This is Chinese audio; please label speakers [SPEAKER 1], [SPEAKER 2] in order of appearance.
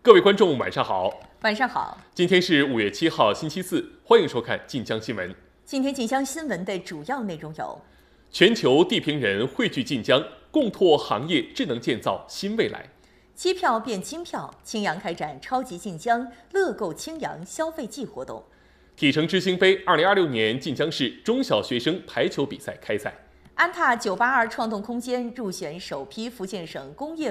[SPEAKER 1] 各位观众，晚上好。
[SPEAKER 2] 晚上好。
[SPEAKER 1] 今天是5月7号，星期四，欢迎收看晋江新闻。
[SPEAKER 2] 今天晋江新闻的主要内容有：
[SPEAKER 1] 全球地平人汇聚晋江，共拓行业智能建造新未来；
[SPEAKER 2] 机票变金票，青阳开展超级晋江乐购青阳消费季活动；
[SPEAKER 1] 体城之星杯2026年晋江市中小学生排球比赛开赛；
[SPEAKER 2] 安踏982创动空间入选首批福建省工业